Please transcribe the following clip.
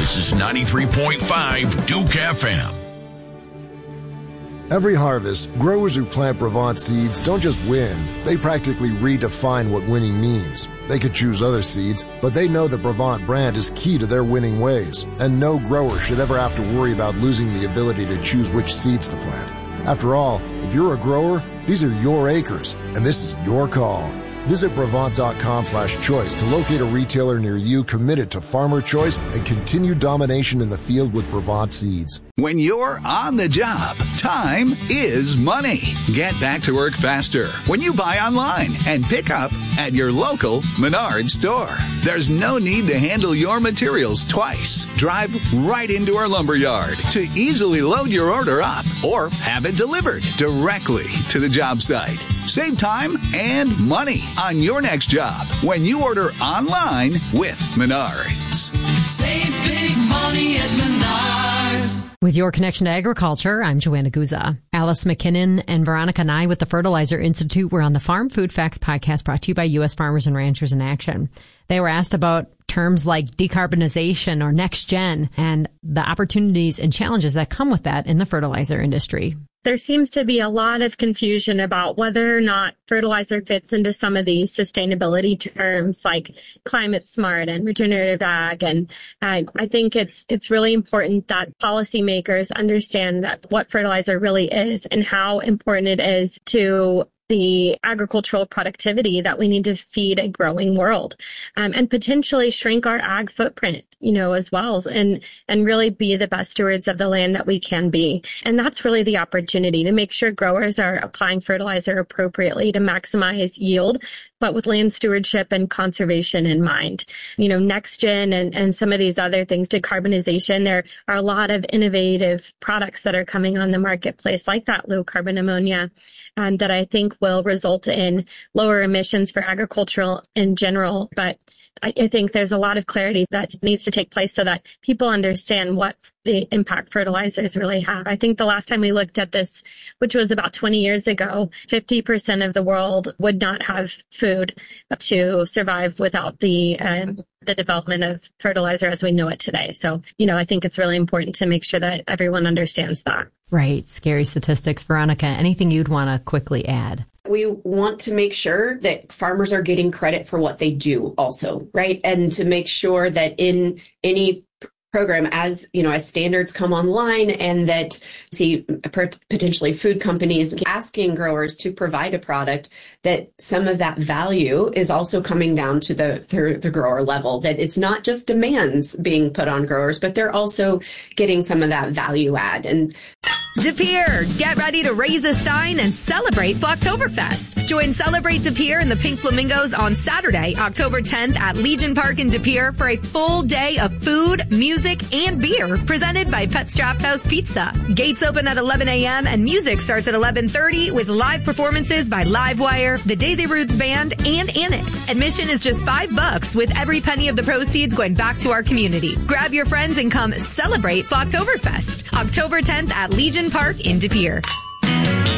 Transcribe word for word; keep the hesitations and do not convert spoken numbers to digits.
This is ninety-three point five Duke F M. Every harvest, growers who plant Brevant seeds don't just win, they practically redefine what winning means. They could choose other seeds, but they know the Brevant brand is key to their winning ways, and no grower should ever have to worry about losing the ability to choose which seeds to plant. After all, if you're a grower, these are your acres, and this is your call. Visit Brevant.com slash choice to locate a retailer near you committed to farmer choice and continued domination in the field with Brevant seeds. When you're on the job, time is money. Get back to work faster when you buy online and pick up at your local Menards store. There's no need to handle your materials twice. Drive right into our lumber yard to easily load your order up or have it delivered directly to the job site. Save time and money on your next job when you order online with Menards. Save big money at Menards. With your connection to agriculture, I'm Joanna Guza. Alice McKinnon and Veronica Nye with the Fertilizer Institute were on the Farm Food Facts podcast brought to you by U S Farmers and Ranchers in Action. They were asked about terms like decarbonization or next gen and the opportunities and challenges that come with that in the fertilizer industry. There seems to be a lot of confusion about whether or not fertilizer fits into some of these sustainability terms like climate smart and regenerative ag. And uh, I think it's it's really important that policymakers understand that what fertilizer really is and how important it is to the agricultural productivity that we need to feed a growing world, um, and potentially shrink our ag footprint, you know, as well, and, and really be the best stewards of the land that we can be. And that's really the opportunity to make sure growers are applying fertilizer appropriately to maximize yield, but with land stewardship and conservation in mind. You know, NextGen and, and some of these other things, decarbonization, there are a lot of innovative products that are coming on the marketplace like that low carbon ammonia, um, that I think will result in lower emissions for agricultural in general. But I, I think there's a lot of clarity that needs to take place so that people understand what the impact fertilizers really have. I think the last time we looked at this, which was about twenty years ago, fifty percent of the world would not have food to survive without the um, the development of fertilizer as we know it today. So, you know, I think it's really important to make sure that everyone understands that. Right. Scary statistics. Veronica, anything you'd want to quickly add? We want to make sure that farmers are getting credit for what they do also, right? And to make sure that in any program, as you know, as standards come online and that see potentially food companies asking growers to provide a product, that some of that value is also coming down to the, the, the grower level, that it's not just demands being put on growers, but they're also getting some of that value add. And De Pere, get ready to raise a stein and celebrate Flocktoberfest. Join Celebrate De Pere and the Pink Flamingos on Saturday, October tenth at Legion Park in De Pere for a full day of food, music, and beer presented by Pep's Draft House Pizza. Gates open at eleven a.m. and music starts at eleven thirty with live performances by Livewire, the Daisy Roots Band, and Annex. Admission is just five bucks with every penny of the proceeds going back to our community. Grab your friends and come celebrate Flocktoberfest. October tenth at Legion Park in De Pere.